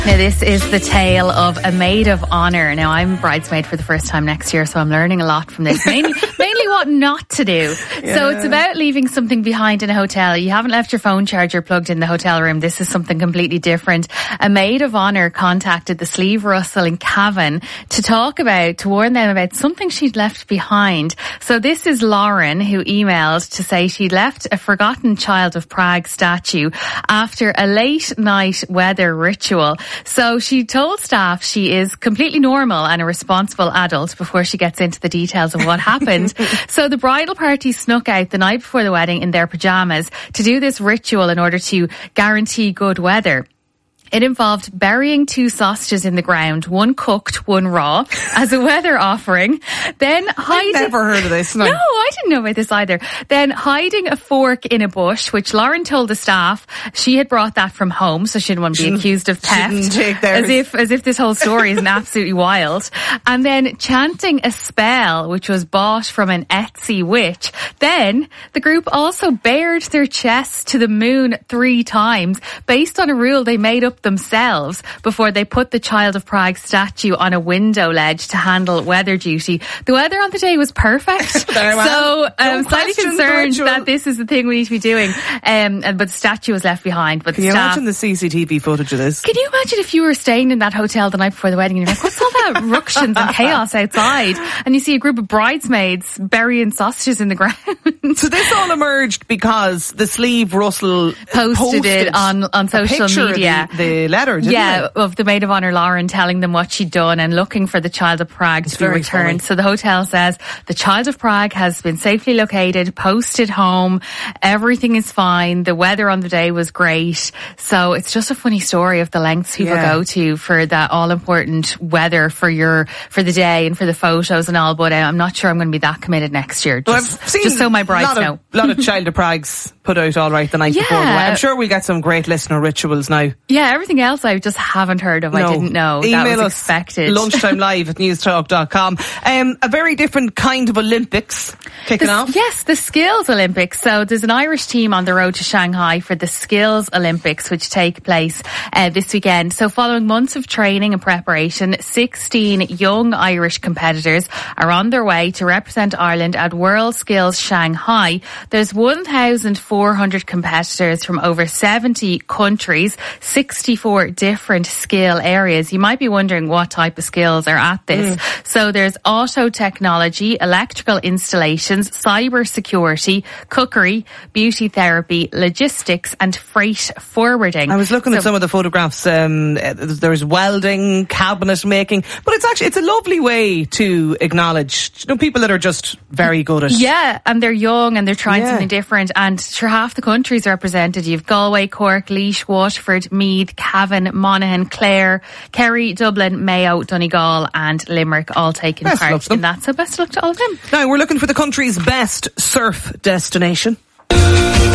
Now, this is the tale of a maid of honour. Now, I'm bridesmaid for the first time next year, so I'm learning a lot from this. Mainly what not to do. Yeah. So it's about leaving something behind in a hotel. You haven't left your phone charger plugged in the hotel room. This is something completely different. A maid of honour contacted the Slieve Russell in Cavan to warn them about something she'd left behind. So this is Lauren, who emailed to say she'd left a forgotten Child of Prague statue after a late night weather ritual. So she told staff she is completely normal and a responsible adult before she gets into the details of what happened. So the bridal party snuck out the night before the wedding in their pyjamas to do this ritual in order to guarantee good weather. It involved burying 2 sausages in the ground, one cooked, one raw, as a weather offering. Then hiding... I've never heard of this. No, I didn't know about this either. Then hiding a fork in a bush, which Lauren told the staff she had brought that from home, so she didn't want to be accused of theft. As if this whole story isn't absolutely wild. And then chanting a spell, which was bought from an Etsy witch. Then the group also bared their chests to the moon 3 times, based on a rule they made up themselves before they put the Child of Prague statue on a window ledge to handle weather duty. The weather on the day was perfect. So I'm slightly concerned that this is the thing we need to be doing. But the statue was left behind. But can you imagine the CCTV footage of this? Can you imagine if you were staying in that hotel the night before the wedding and you're like, what's all that ructions and chaos outside? And you see a group of bridesmaids burying sausages in the ground. So this all emerged because the Slieve Russell posted it on social media. The letter, didn't it? Of the maid of honour Lauren telling them what she'd done and looking for the Child of Prague to be returned. Funny. So the hotel says the Child of Prague has been safely located, posted home, everything is fine, the weather on the day was great. So it's just a funny story of the lengths people go to for that all-important weather for the day and for the photos and all, but I'm not sure I'm going to be that committed next year. Just so my brides know. A lot of Child of Pragues put out all right the night before the wedding. I'm sure we'll get some great listener rituals now. Yeah, everything else I just haven't heard of. No. I didn't know. Email that was expected. lunchtimelive@newstalk.com. A very different kind of Olympics kicking off. Yes, the Skills Olympics. So there's an Irish team on the road to Shanghai for the Skills Olympics, which take place this weekend. So following months of training and preparation, 16 young Irish competitors are on their way to represent Ireland at World Skills Shanghai. There's 1,400 competitors from over 70 countries, 64 different skill areas. You might be wondering what type of skills are at this. So there's auto technology, electrical installations, cyber security, cookery, beauty therapy, logistics and freight forwarding. I was looking at some of the photographs. There's welding, cabinet making, but it's a lovely way to acknowledge people that are just very good at it. Yeah, and they're young and they're trying something different, and sure, half the country's represented. You've Galway, Cork, Laois, Waterford, Meath, Cavan, Monaghan, Clare, Kerry, Dublin, Mayo, Donegal and Limerick all taking part in that. So best of luck to all of them. Now we're looking for the country's best surf destination.